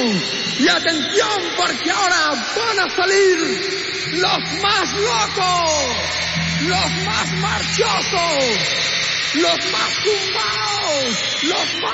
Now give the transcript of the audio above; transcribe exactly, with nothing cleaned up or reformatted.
Y atención, porque ahora van a salir los más locos, los más marchosos, los más zumbados, los más...